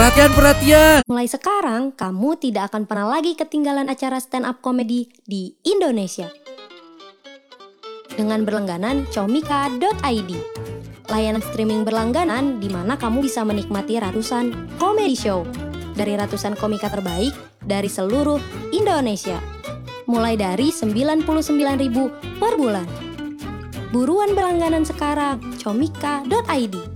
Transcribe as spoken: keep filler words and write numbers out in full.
Perhatian, perhatian. Mulai sekarang, kamu tidak akan pernah lagi ketinggalan acara stand up komedi di Indonesia. Dengan berlangganan comika dot i d, layanan streaming berlangganan di mana kamu bisa menikmati ratusan comedy show dari ratusan komika terbaik dari seluruh Indonesia, mulai dari sembilan puluh sembilan ribu per bulan. Buruan berlangganan sekarang, comika dot i d.